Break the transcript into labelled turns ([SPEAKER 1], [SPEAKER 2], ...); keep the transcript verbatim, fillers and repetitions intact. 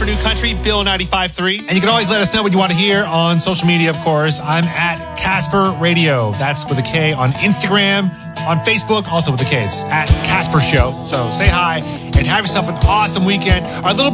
[SPEAKER 1] New Country, Bill ninety-five point three.
[SPEAKER 2] And you can always let us know what you want to hear on social media, of course. I'm at Casper Radio. That's with a K on Instagram, on Facebook, also with a K. It's at Casper Show. So say hi and have yourself an awesome weekend. Our little